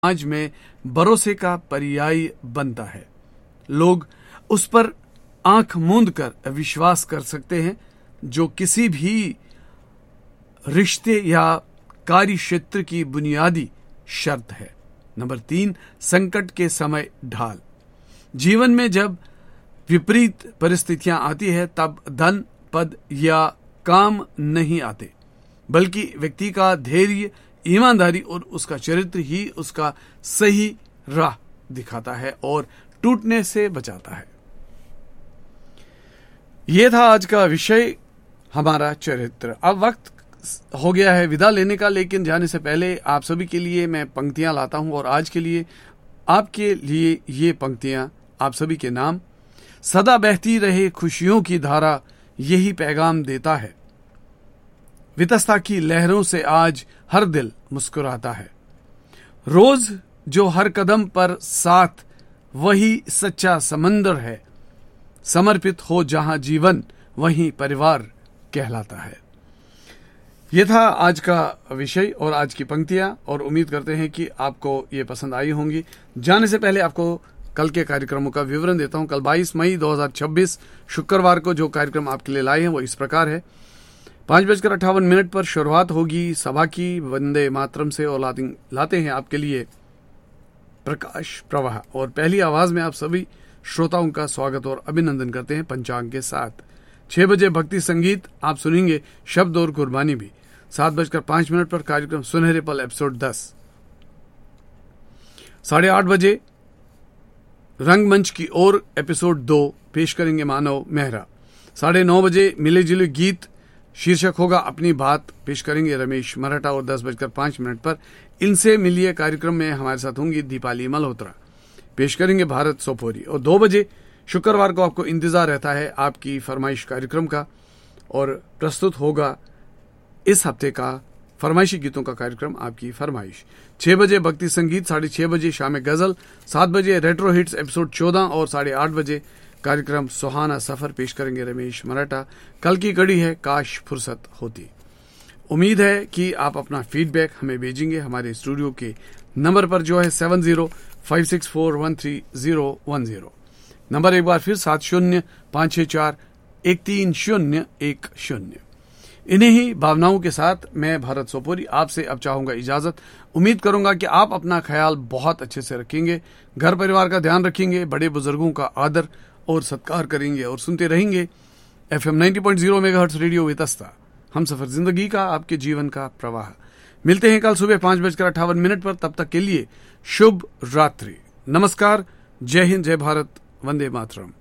समाज में भरोसे का पर्याय बनता है। लोग उस पर आंख मूंद कर विश्वास कर सकते हैं जो किसी भी रिश्ते या कार्य क्षेत्र की बुनियादी शर्त है। नंबर 3, संकट के समय ढाल। जीवन में जब विपरीत परिस्थितियां आती है तब धन, पद या काम नहीं आते, बल्कि व्यक्ति का धैर्य, ईमानदारी और उसका चरित्र ही उसका सही राह दिखाता है और टूटने से बचाता है। यह था आज का विषय, हमारा चरित्र। अब वक्त हो गया है विदा लेने का, लेकिन जाने से पहले आप सभी के लिए मैं पंक्तियां लाता हूं और आज के लिए आपके लिए ये पंक्तियां आप सभी के नाम। सदा बहती रहे खुशियों की धारा, यही पैगाम देता है। वितस्ता की लहरों से आज हर दिल मुस्कुराता है। रोज जो हर कदम पर साथ, वही सच्चा समंदर है। समर्पित हो जहां जीवन, वहीं परिवार कहलाता है। यह था आज का विषय और आज की पंक्तियां, और उम्मीद करते हैं कि आपको ये पसंद आई होंगी। जाने से पहले आपको कल के कार्यक्रमों का विवरण देता हूं। कल 22 मई 2026 शुक्रवार को जो कार्यक्रम आपके लिए लाए हैं वो इस प्रकार है। 5:58 पर शुरुआत होगी सभा की वंदे मातरम से, और लाते हैं आपके लिए प्रकाश प्रवाह, और पहली आवाज में आप सभी श्रोताओं का स्वागत और अभिनंदन करते हैं पंचांग के साथ। 6 बजे भक्ति संगीत आप सुनेंगे, शब्द और कुर्बानी भी। 7:05 पर कार्यक्रम सुनहरे पल एपिसोड 10। 8:30 बजे रंगमंच की ओर एपिसोड 2 पेश करेंगे मानव मेहरा। 9:30 बजे मिले जुले गीत शीर्षक होगा अपनी बात, पेश करेंगे रमेश मराठा, और 10:05 पर इनसे मिलिए कार्यक्रम में हमारे साथ होंगी दीपाली मल्होत्रा, पेश करेंगे भारत सोपोरी। और 2 बजे शुक्रवार को आपको इंतजार रहता है आपकी फरमाइश कार्यक्रम का, और प्रस्तुत होगा इस हफ्ते का फरमाइशी गीतों का कार्यक्रम आपकी फरमाइश। 6 बजे भक्ति संगीत, 6:30 बजे शाम गजल, 7 बजे रेट्रो हिट्स एपिसोड 14, और 8:30 बजे कार्यक्रम सुहाना सफर, पेश करेंगे रमेश मराठा। कल की कड़ी है काश फुर्सत होती। उम्मीद है कि आप अपना फीडबैक हमें भेजेंगे हमारे स्टूडियो के नंबर पर, जो है 7056413010। नंबर एक बार फिर 7056413010। इन्हीं ही भावनाओं के साथ मैं भारत सोपोरी आपसे अब चाहूंगा इजाजत। उम्मीद करूंगा कि आप अपना ख्याल बहुत अच्छे से रखेंगे, घर परिवार का ध्यान रखेंगे, बड़े बुजुर्गों का आदर और सत्कार करेंगे, और सुनते रहेंगे FM 90.0 मेगाहर्ट्ज रेडियो वितस्ता, हम सफर जिंदगी का, आपके जीवन का प्रवाह। मिलते हैं कल सुबह 5:58 पर। तब तक के लिए शुभ रात्रि, नमस्कार, जय हिंद, जय भारत, वंदे मातरम।